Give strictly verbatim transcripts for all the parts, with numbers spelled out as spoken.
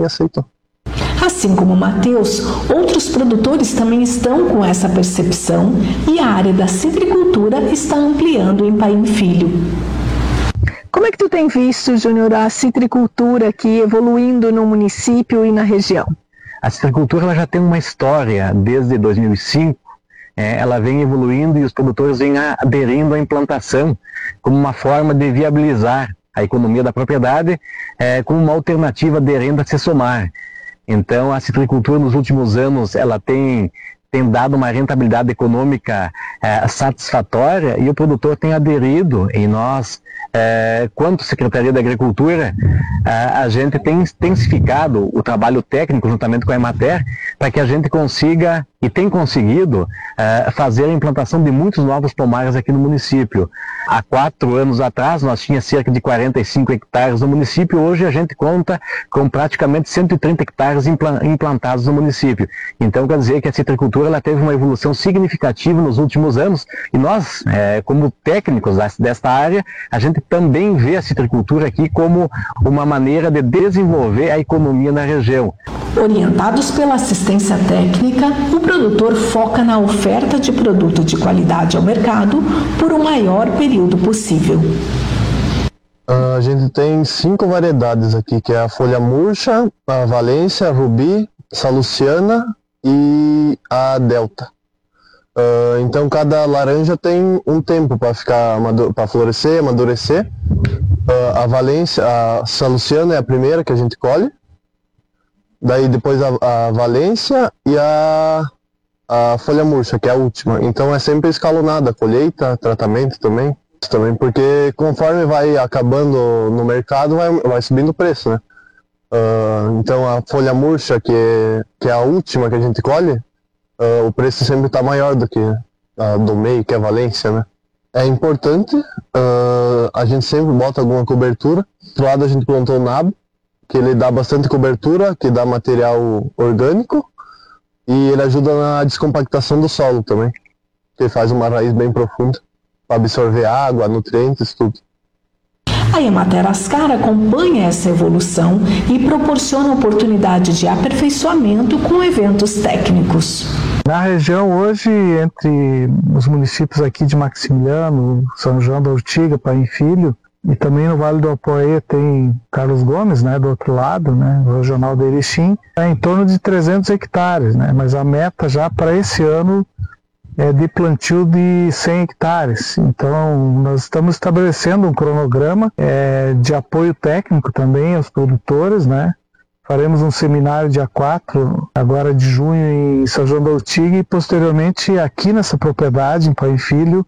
e aceitou. Assim como o Matheus, outros produtores também estão com essa percepção e a área da citricultura está ampliando em Paim Filho. Como é que tu tem visto, Júnior, a citricultura aqui evoluindo no município e na região? A citricultura ela já tem uma história desde dois mil e cinco, é, ela vem evoluindo e os produtores vêm aderindo à implantação como uma forma de viabilizar a economia da propriedade, é, como uma alternativa de renda a se somar. Então a citricultura nos últimos anos ela tem, tem dado uma rentabilidade econômica é, satisfatória e o produtor tem aderido e nós, é, quanto Secretaria da Agricultura, a, a gente tem intensificado o trabalho técnico juntamente com a Emater para que a gente consiga e tem conseguido é, fazer a implantação de muitos novos pomares aqui no município. Há quatro anos atrás nós tínhamos cerca de quarenta e cinco hectares no município, hoje a gente conta com praticamente cento e trinta hectares implantados no município. Então quer dizer que a citricultura ela teve uma evolução significativa nos últimos anos e nós, é, como técnicos desta área, a gente também vê a citricultura aqui como uma maneira de desenvolver a economia na região. Orientados pela assistência técnica, o produtor foca na oferta de produto de qualidade ao mercado por um maior período possível. A gente tem cinco variedades aqui, que é a folha murcha, a Valência, a Rubi, a Saluciana e a Delta. Uh, então cada laranja tem um tempo para ficar para florescer, amadurecer. Uh, a Valência, a Saluciana é a primeira que a gente colhe. Daí depois a, a Valência e a, a folha murcha, que é a última. Então é sempre escalonada, colheita, tratamento também. Também porque conforme vai acabando no mercado, vai, vai subindo o preço, né? Uh, então a folha murcha, que é, que é a última que a gente colhe, uh, o preço sempre está maior do que a do meio, que é a Valência, né? É importante, uh, a gente sempre bota alguma cobertura. Do outro lado a gente plantou o nabo, que ele dá bastante cobertura, que dá material orgânico e ele ajuda na descompactação do solo também, que faz uma raiz bem profunda para absorver água, nutrientes, tudo. A Emater Ascar acompanha essa evolução e proporciona oportunidade de aperfeiçoamento com eventos técnicos. Na região hoje, entre os municípios aqui de Maximiliano, São João da Ortiga, Paim Filho, e também no Vale do Apoé tem Carlos Gomes, né, do outro lado, né, o regional de Erechim, é em torno de trezentos hectares, né, mas a meta já para esse ano é de plantio de cem hectares. Então nós estamos estabelecendo um cronograma é, de apoio técnico também aos produtores, né. Faremos um seminário dia quatro, agora de junho, em São João da Ortiga e posteriormente aqui nessa propriedade, em Paim Filho,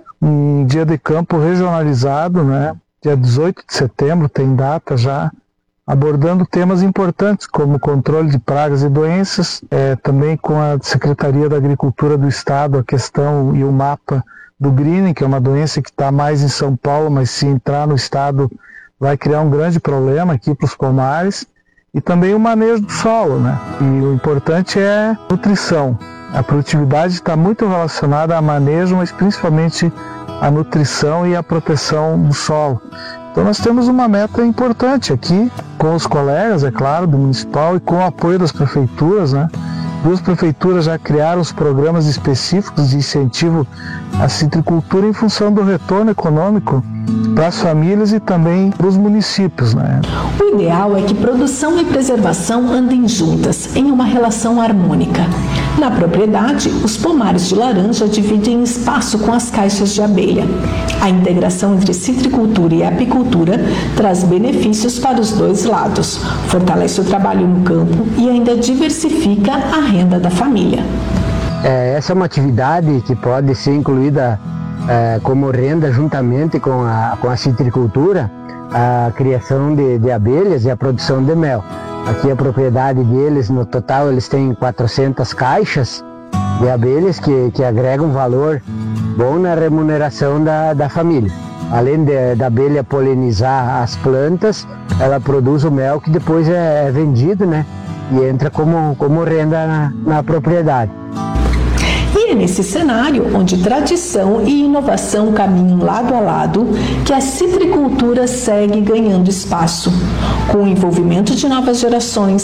um dia de campo regionalizado, né? Dia dezoito de setembro, tem data já, abordando temas importantes como controle de pragas e doenças, é, também com a Secretaria da Agricultura do Estado, a questão e o mapa do greening, que é uma doença que está mais em São Paulo, mas se entrar no Estado vai criar um grande problema aqui para os pomares, e também o manejo do solo, né? E o importante é nutrição. A produtividade está muito relacionada a manejo, mas principalmente a nutrição e a proteção do solo. Então nós temos uma meta importante aqui, com os colegas, é claro, do municipal e com o apoio das prefeituras, né? Duas prefeituras já criaram os programas específicos de incentivo à citricultura em função do retorno econômico para as famílias e também para os municípios, né? O ideal é que produção e preservação andem juntas, em uma relação harmônica. Na propriedade, os pomares de laranja dividem espaço com as caixas de abelha. A integração entre citricultura e apicultura traz benefícios para os dois lados, fortalece o trabalho no campo e ainda diversifica a renda da família. É, essa é uma atividade que pode ser incluída é, como renda juntamente com a, com a citricultura, a criação de, de abelhas e a produção de mel. Aqui a propriedade deles, no total, eles têm quatrocentas caixas de abelhas que, que agregam valor bom na remuneração da, da família. Além de, da abelha polinizar as plantas, ela produz o mel que depois é, é vendido, né? E entra como, como renda na, na propriedade. E é nesse cenário, onde tradição e inovação caminham lado a lado, que a citricultura segue ganhando espaço. Com o envolvimento de novas gerações,